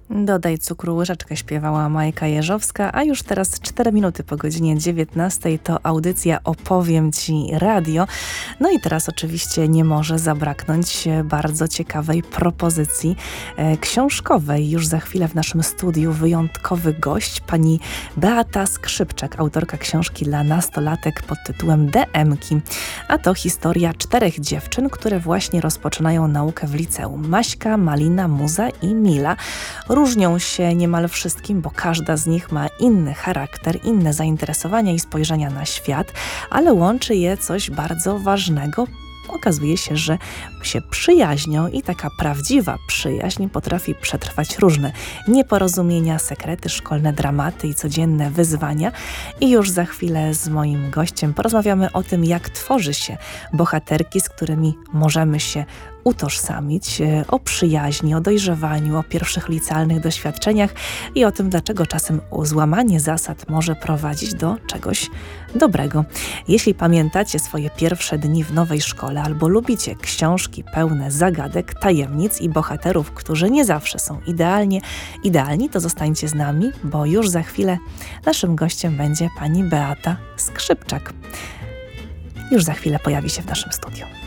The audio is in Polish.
Dodaj cukru łyżeczkę, śpiewała Majka Jeżowska, a już teraz 4 minuty po godzinie 19 to audycja Opowiem Ci Radio. No i teraz oczywiście nie może zabraknąć bardzo ciekawej propozycji książkowej. Już za chwilę w naszym studiu wyjątkowy gość, pani Beata Skrzypczak, autorka książki dla nastolatek pod tytułem DM-ki. A to historia 4 dziewczyn, które właśnie rozpoczynają naukę w liceum. Maśka, Malina, Muza i Mila. Różnią się niemal wszystkim, bo każda z nich ma inny charakter, inne zainteresowania i spojrzenia na świat, ale łączy je coś bardzo ważnego. Okazuje się, że się przyjaźnią i taka prawdziwa przyjaźń potrafi przetrwać różne nieporozumienia, sekrety, szkolne dramaty i codzienne wyzwania. I już za chwilę z moim gościem porozmawiamy o tym, jak tworzy się bohaterki, z którymi możemy się utożsamić, o przyjaźni, o dojrzewaniu, o pierwszych licealnych doświadczeniach i o tym, dlaczego czasem złamanie zasad może prowadzić do czegoś dobrego. Jeśli pamiętacie swoje pierwsze dni w nowej szkole albo lubicie książki pełne zagadek, tajemnic i bohaterów, którzy nie zawsze są idealni, to zostańcie z nami, bo już za chwilę naszym gościem będzie pani Beata Skrzypczak. Już za chwilę pojawi się w naszym studiu.